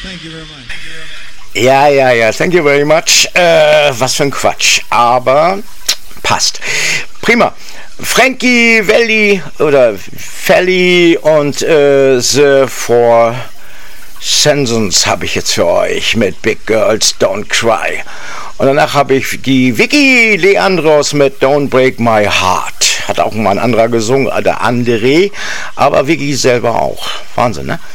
Ja, thank you very much. Was für ein Quatsch, aber passt. Prima. Frankie Valli oder Felly und The Four Seasons habe ich jetzt für euch mit Big Girls Don't Cry. Und danach habe ich die Vicky Leandros mit Don't Break My Heart. Hat auch mal ein anderer gesungen, der André, aber Vicky selber auch. Wahnsinn, ne?